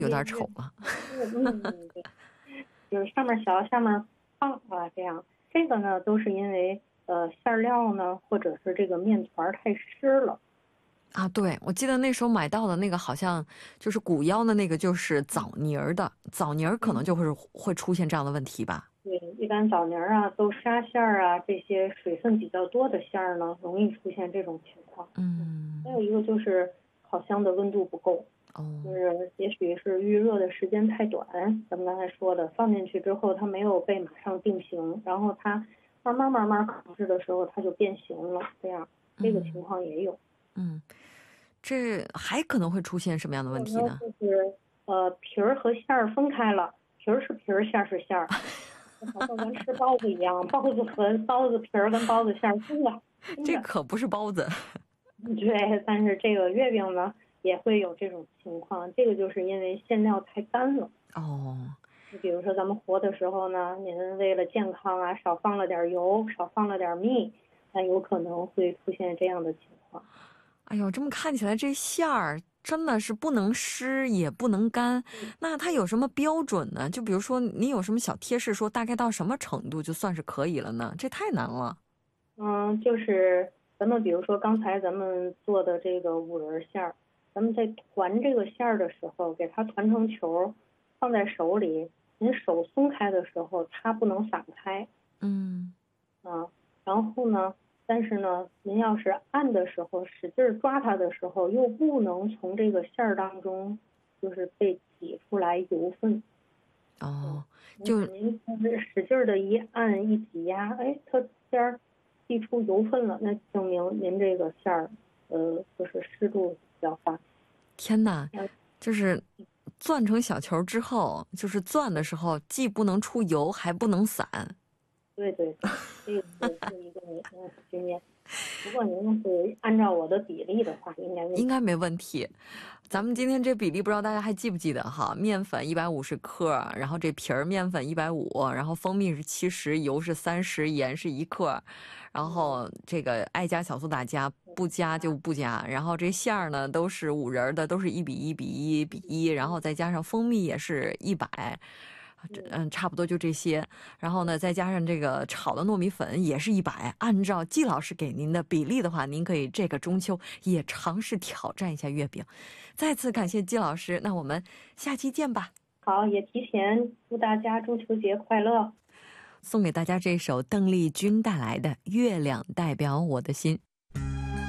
有点丑了。 对，就是上面小下面胖啊，这样。这个呢都是因为馅料呢或者是这个面团太湿了。 啊，对，我记得那时候买到的那个好像就是鼓腰的那个，就是枣泥儿的，枣泥儿可能就会出现这样的问题吧。 对，一般枣泥啊、豆沙馅儿啊这些水分比较多的馅儿呢，容易出现这种情况。还有一个就是烤箱的温度不够，就是也许是预热的时间太短，咱们刚才说的，放进去之后它没有被马上定型，然后它慢慢烤制的时候它就变形了，这个情况也有。 这还可能会出现什么样的问题呢？ 就是皮儿和馅儿分开了，皮儿是皮儿，馅儿是馅儿，好像咱吃包子一样，包子和包子皮儿跟包子馅儿分了， 这可不是包子。 对，但是这个月饼呢也会有这种情况，这个就是因为馅料太干了。你比如说咱们和的时候呢，您为了健康啊，少放了点油，少放了点蜜，那有可能会出现这样的情况。 哎呦，这么看起来这馅儿真的是不能湿也不能干，那它有什么标准呢？就比如说你有什么小贴士说大概到什么程度就算是可以了呢？这太难了。 就是咱们比如说刚才咱们做的这个五仁馅儿，咱们在团这个馅儿的时候，给它团成球，放在手里，您手松开的时候，它不能散开。然后呢，但是呢，您要是按的时候，使劲抓它的时候，又不能从这个馅儿当中就是被挤出来油分。您使劲的一按一挤压，哎，它边儿溢出油分了，那证明您这个馅儿，就是湿度比较大。 天哪，就是攥成小球之后，就是攥的时候既不能出油，还不能散。 对，这个是一个经验。不过您是按照我的比例的话，应该没问题。咱们今天这比例不知道大家还记不记得哈？面粉150克，然后这皮儿面粉150，然后蜂蜜是70，油是30，盐是1克，然后这个爱加小苏打加，不加就不加。然后这馅儿呢都是五仁的，都是1:1:1:1，然后再加上蜂蜜也是100。差不多就这些，然后呢，再加上这个炒的糯米粉也是100。按照季老师给您的比例的话，您可以这个中秋也尝试挑战一下月饼。再次感谢季老师，那我们下期见吧。 好，也提前祝大家中秋节快乐。 送给大家这首邓丽君带来的《月亮代表我的心》。